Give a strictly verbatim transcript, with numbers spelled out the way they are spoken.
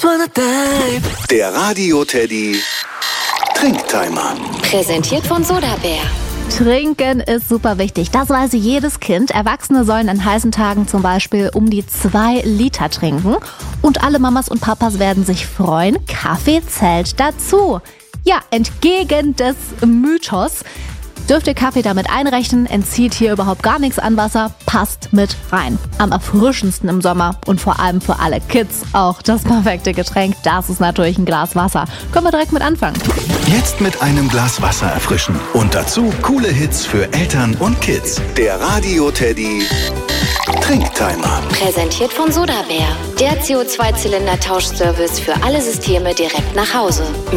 wanna dive. Der Radio-Teddy Trinktimer. Präsentiert von Sodabär. Trinken ist super wichtig, das weiß jedes Kind. Erwachsene sollen an heißen Tagen zum Beispiel um die zwei Liter trinken. Und alle Mamas und Papas werden sich freuen, Kaffee zählt dazu. Ja, entgegen des Mythos. Dürft ihr Kaffee damit einrechnen, entzieht hier überhaupt gar nichts an Wasser, passt mit rein. Am erfrischendsten im Sommer und vor allem für alle Kids auch das perfekte Getränk, das ist natürlich ein Glas Wasser. Können wir direkt mit anfangen. Jetzt mit einem Glas Wasser erfrischen und dazu coole Hits für Eltern und Kids. Der Radio-Teddy Trinktimer. Präsentiert von Sodabär. Der C O zwei Zylinder Tauschservice für alle Systeme direkt nach Hause.